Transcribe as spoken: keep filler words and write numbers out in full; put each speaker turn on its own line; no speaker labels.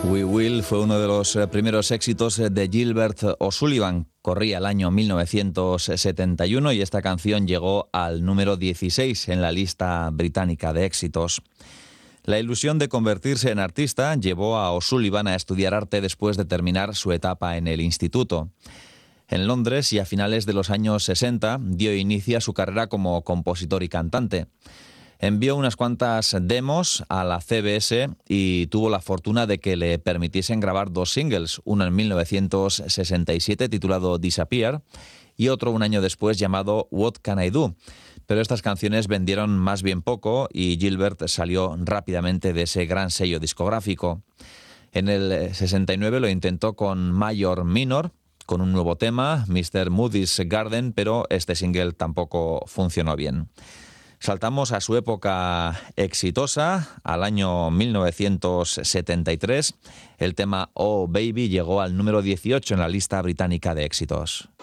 We Will fue uno de los primeros éxitos de Gilbert O'Sullivan. Corría el año mil novecientos setenta y uno y esta canción llegó al número dieciséis en la lista británica de éxitos. La ilusión de convertirse en artista llevó a O'Sullivan a estudiar arte después de terminar su etapa en el instituto. En Londres y a finales de los años sesenta dio inicio a su carrera como compositor y cantante. Envió unas cuantas demos a la C B S y tuvo la fortuna de que le permitiesen grabar dos singles, uno en mil novecientos sesenta y siete titulado Disappear y otro un año después llamado What Can I Do. Pero estas canciones vendieron más bien poco y Gilbert salió rápidamente de ese gran sello discográfico. En el sesenta y nueve lo intentó con Major Minor, con un nuevo tema, mister Moody's Garden, pero este single tampoco funcionó bien. Saltamos a su época exitosa, al año mil novecientos setenta y tres. El tema Oh Baby llegó al número dieciocho en la lista británica de éxitos.